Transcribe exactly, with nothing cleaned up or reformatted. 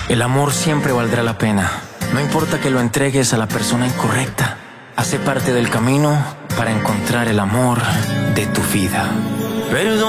El amor siempre valdrá la pena. No importa que lo entregues a la persona incorrecta. Hace parte del camino para encontrar el amor de tu vida. Perdón.